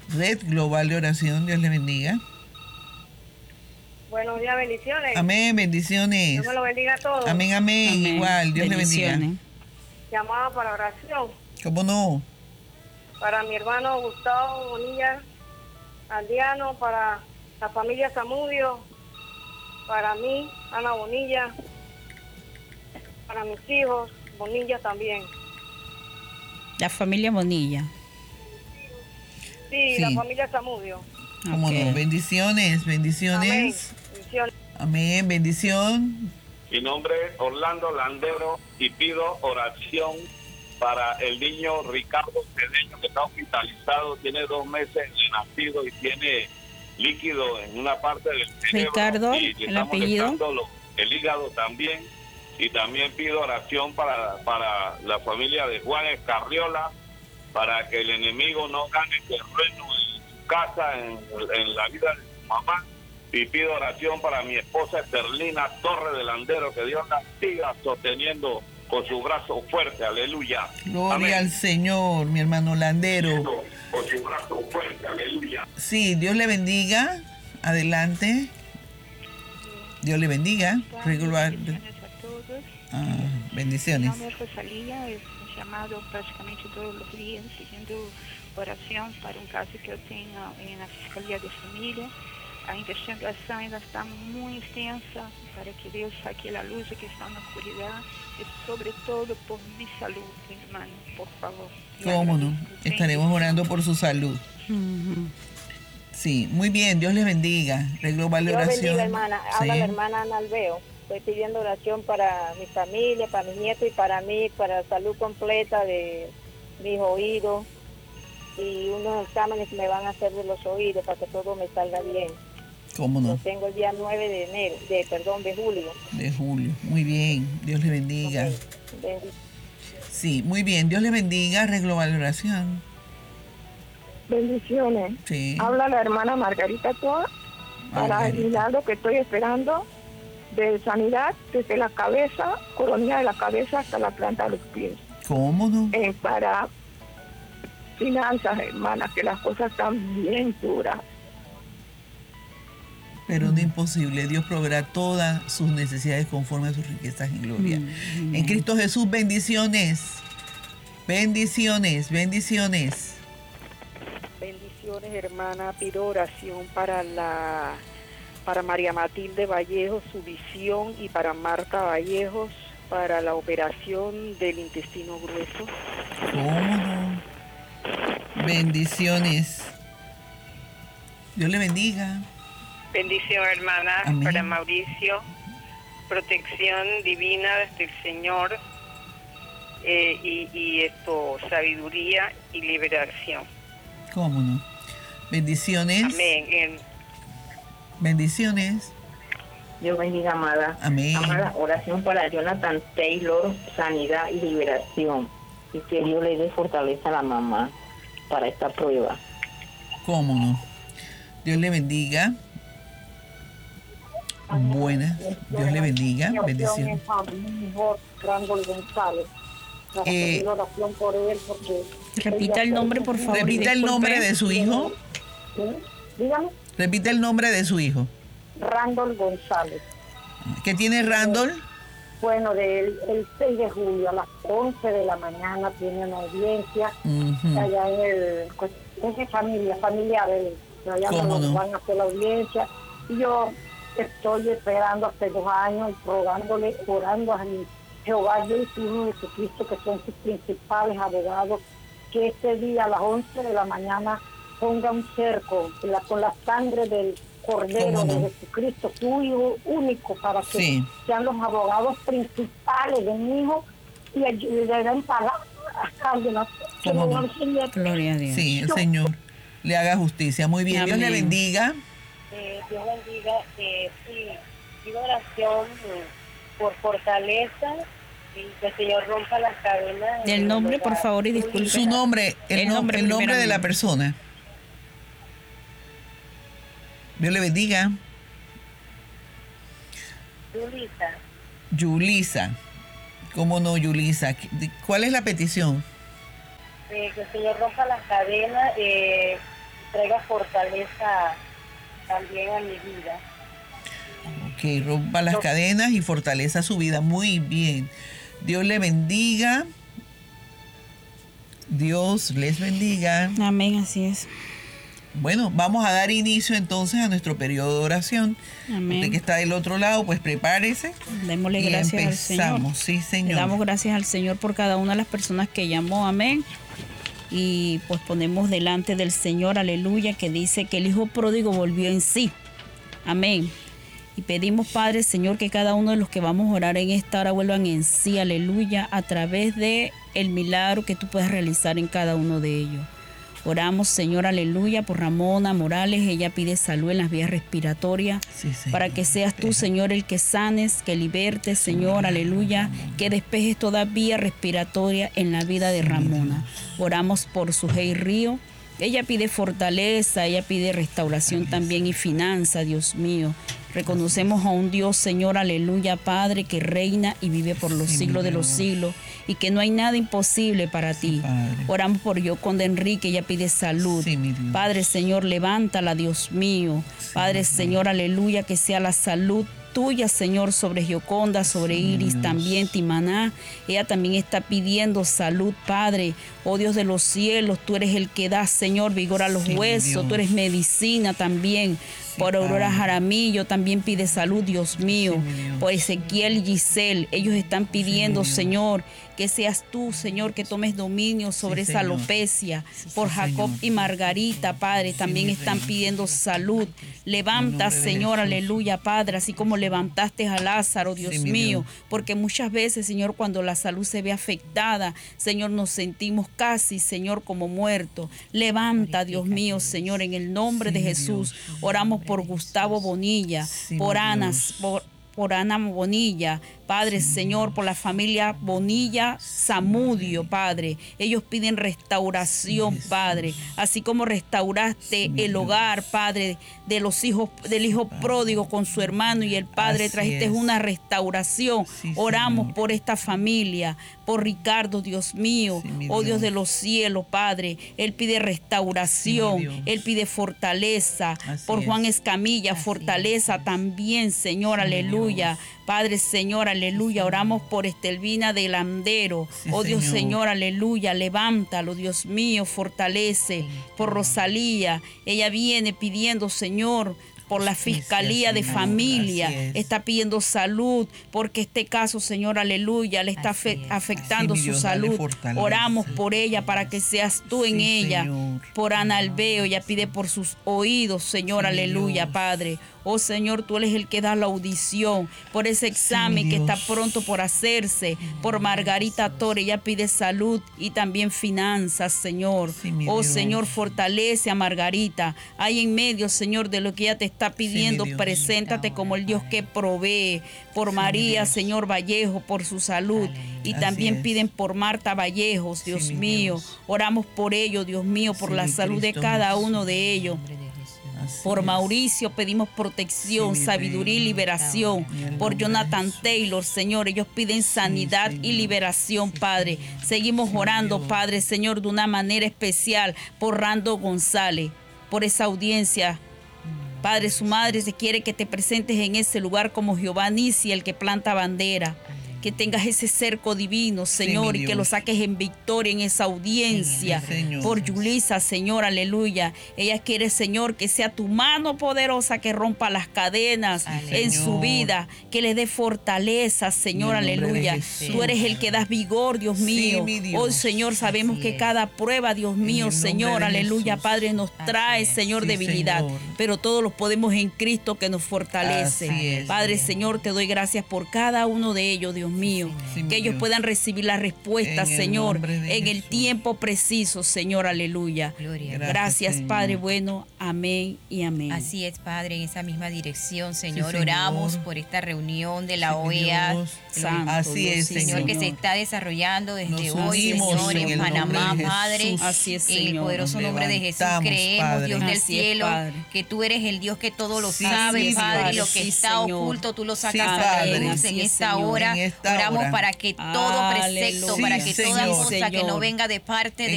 Red Global de Oración. Dios le bendiga. Buenos días, bendiciones. Amén, bendiciones. Dios me lo bendiga a todos. Amén, amén, Amén. igual, Dios le bendiga. Llamada para oración. ¿Cómo no? Para mi hermano Gustavo Bonilla Aldeano, para la familia Zamudio, para mí, Ana Bonilla, para mis hijos, Bonilla también. La familia Bonilla. Sí, Sí. la familia Zamudio. ¿Cómo Ok. no? Bendiciones, Amén. bendiciones. Bendiciones. Amén, bendición. Mi nombre es Orlando Landero y pido oración para el niño Ricardo Cedeño, que está hospitalizado, tiene 2 meses de nacido y tiene líquido en una parte del cerebro. Ricardo, y le el está apellido. molestando el hígado también. Y también pido oración para la familia de Juan Escarriola, para que el enemigo no gane terreno en su casa, en la vida de su mamá. Y pido oración para mi esposa Esterlina Torre de Landero, que Dios la siga sosteniendo con su brazo fuerte, aleluya. Gloria Amén. al Señor, mi hermano Landero. Con su brazo fuerte, aleluya. Sí, Dios le bendiga. Adelante. Dios le bendiga. Regular. Bendiciones a todos. Mi Bendiciones. nombre es Rosalía, es un llamado prácticamente todos los días, pidiendo oración para un caso que yo tengo en la Fiscalía de Familia. La investigación ainda está muy extensa para que Dios saque la luz que está en la oscuridad y sobre todo por mi salud, hermano, por favor. ¿Cómo no? Estaremos orando por su salud. Sí, muy bien, Dios les bendiga. Reglobal de Dios oración. bendiga, hermana. Habla Sí. la hermana Ana Alveo. Estoy pidiendo oración para mi familia, para mis nietos y para mí, para la salud completa de mis oídos y unos exámenes que me van a hacer de los oídos para que todo me salga bien. ¿Cómo Lo no? tengo el día 9 de julio. De julio. Muy bien, Dios le bendiga. Ok. Sí, muy bien, Dios le bendiga. Reglobal de oración. Bendiciones. Sí. Habla la hermana Margarita Toa para el Margarita. milagro que estoy esperando de sanidad desde la cabeza, coronilla de la cabeza hasta la planta de los pies. ¿Cómo no? Para finanzas, hermana, que las cosas están bien duras. Pero no imposible. Dios proveerá todas sus necesidades conforme a sus riquezas en gloria. En Cristo Jesús, bendiciones. Bendiciones, bendiciones. Bendiciones, hermana. Pido oración para María Matilde Vallejos, su visión, y para Marta Vallejos, para la operación del intestino grueso. ¿Cómo no? Bendiciones. Dios le bendiga. Bendición, hermana, Amén. para Mauricio, protección divina desde el Señor, y sabiduría y liberación. ¿Cómo no? Bendiciones. Amén. Bendiciones. Dios bendiga, amada. Amén. Amada, oración para Jonathan Taylor, sanidad y liberación. Y que Dios le dé fortaleza a la mamá para esta prueba. ¿Cómo no? Dios le bendiga. Buenas. Dios le bendiga. Bendiciones. Randall González. Oración por él porque Repita el nombre, por favor. y Repita el disculpe. nombre de su hijo. dígame, Repita el nombre de su hijo. Randall González. ¿Qué tiene Randall? Bueno, el 6 de julio a las 11 de la mañana tiene una audiencia Ujú. allá es familiar, allá ¿Cómo nos no? van a hacer la audiencia. Y yo estoy esperando hace 2 años, rogándole, orando a mi Jehová Dios y su Hijo Jesucristo, que son sus principales abogados, que este día a las 11 de la mañana ponga un cerco con la sangre del Cordero ¿Cómo no? de Jesucristo, su Hijo único, para que Sí. sean los abogados principales de mi hijo y le den palabras a Cárdenas. Que ¿Cómo me no? enseñe. Gloria a Dios. Sí, el Señor le haga justicia. Muy bien. Dios le Amén. bendiga. Dios bendiga, sí, pido oración por fortaleza y que el Señor rompa las cadenas. El nombre, por favor, y disculpe. Su nombre, el nombre de la primeramente. persona. Dios le bendiga. Yulisa, Yulisa. ¿Cómo no, Yulisa? ¿Cuál es la petición? que el Señor rompa las cadenas, traiga fortaleza también a mi vida. Ok, rompa las cadenas y fortaleza su vida. Muy bien. Dios le bendiga. Dios les bendiga. Amén, así es. Bueno, vamos a dar inicio entonces a nuestro periodo de oración. Amén. Usted que está del otro lado, pues prepárese. Démosle gracias al Señor. Empezamos, sí, Señor. Le damos gracias al Señor por cada una de las personas que llamó. Amén. Y pues ponemos delante del Señor, aleluya, que dice que el Hijo pródigo volvió en sí. Amén. Y pedimos, Padre, Señor, que cada uno de los que vamos a orar en esta hora vuelvan en sí, aleluya, a través de el milagro que tú puedes realizar en cada uno de ellos. Oramos, Señor, aleluya, por Ramona Morales. Ella pide salud en las vías respiratorias. Sí, para que seas tú, Señor, el que sanes, que libertes, Señor, aleluya, que despejes toda vía respiratoria en la vida de Ramona. Oramos por Sujei Río. Ella pide fortaleza, ella pide restauración también y finanza, Dios mío. Reconocemos a un Dios, Señor, aleluya, Padre, que reina y vive por los siglos de los siglos y que no hay nada imposible para ti. Oramos por Yoconda Enrique, ella pide salud. Padre, Señor, levántala, Dios mío. Padre, Señor, aleluya, que sea la salud tuya, Señor, sobre Yoconda, sobre Iris, también Timaná. Ella también está pidiendo salud, Padre. Oh Dios de los cielos, tú eres el que da, Señor, vigor a los huesos. Tú eres medicina también. Por Aurora Jaramillo también pide salud, Dios mío. Por Ezequiel y Giselle, ellos están pidiendo, Señor, que seas tú, Señor, que tomes dominio sobre esa alopecia. Por Jacob y Margarita, Padre, también están pidiendo salud. Levanta, Señor, aleluya, Padre, así como levantaste a Lázaro, Dios mío, porque muchas veces, Señor, cuando la salud se ve afectada, Señor, nos sentimos casi, Señor, como muertos. Levanta, Dios mío, Señor, en el nombre de Jesús. Oramos por Gustavo Bonilla, por Ana Bonilla, Padre, Señor, por la familia Bonilla Zamudio, Padre. Ellos piden restauración, Padre, así como restauraste el hogar, Padre, de los hijos, del hijo pródigo con su hermano y el Padre, trajiste una restauración. Oramos por esta familia, por Ricardo, Dios mío, oh Dios de los cielos, Padre. Él pide restauración, él pide fortaleza. Por Juan Escamilla, fortaleza también, Señor, aleluya. Padre, Señor, aleluya, oramos por Estelvina de Landero. Oh Dios, Señor, aleluya, levántalo, Dios mío, fortalece. Por Rosalía, ella viene pidiendo, Señor, por la Fiscalía de Familia, está pidiendo salud, porque este caso, Señor, aleluya, le está afectando su salud. Oramos por ella para que seas tú en ella. Por Ana Alveo, ella pide por sus oídos, Señor, aleluya, Padre. Oh Señor, tú eres el que da la audición, por ese examen que está pronto por hacerse. Por Margarita Torre, ella pide salud y también finanzas, Señor. Oh Señor, fortalece a Margarita. Ahí en medio, Señor, de lo que ella te está pidiendo, preséntate como el Dios que provee. Por María, Señor Vallejo, por su salud. Y también piden por Marta Vallejos, Dios mío. Oramos por ellos, Dios mío, por la salud de cada uno de ellos. Por Mauricio pedimos protección, sabiduría y liberación. Por Jonathan Taylor, Señor, ellos piden sanidad y liberación, Padre. Seguimos orando, Padre, Señor, de una manera especial por Rando González, por esa audiencia. Padre, su madre se quiere que te presentes en ese lugar como Jehová Nisi, el que planta bandera. Que tengas ese cerco divino, Señor, y que lo saques en victoria en esa audiencia. Por Yulisa, Señor, aleluya. Ella quiere, Señor, que sea tu mano poderosa que rompa las cadenas en su vida, que le dé fortaleza, Señor, aleluya. Tú eres el que das vigor, Dios mío. Hoy, Señor, sabemos que cada prueba, Dios mío, Señor, aleluya, Padre, nos trae, Señor, debilidad. Pero todos los podemos en Cristo que nos fortalece. Padre, Señor, te doy gracias por cada uno de ellos, Dios mío, que ellos puedan recibir la respuesta, Señor, en el tiempo preciso, Señor, aleluya. Gracias, Padre bueno, amén y amén. Así es, Padre, en esa misma dirección, Señor, oramos por esta reunión de la OEA, así es, Señor, que se está desarrollando desde hoy, Señor, en Panamá, Padre. Así es, en el poderoso nombre de Jesús creemos, Dios del cielo, que tú eres el Dios que todo lo sabe, Padre, y lo que está oculto, tú lo sacas a la luz en esta hora. Oramos para que todo precepto, para que toda cosa que no venga de parte de